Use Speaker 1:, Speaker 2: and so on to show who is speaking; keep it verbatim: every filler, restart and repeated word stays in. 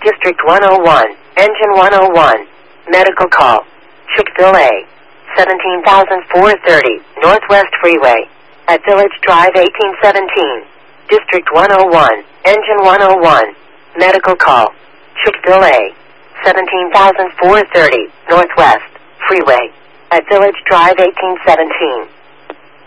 Speaker 1: District one oh one, Engine one oh one, medical call. Chick-fil-A, seventeen thousand four hundred thirty, Northwest Freeway, at Village Drive eighteen seventeen. District one oh one, Engine one oh one, medical call. Chick-fil-A, seventeen thousand four hundred thirty, Northwest Freeway, at Village Drive eighteen seventeen.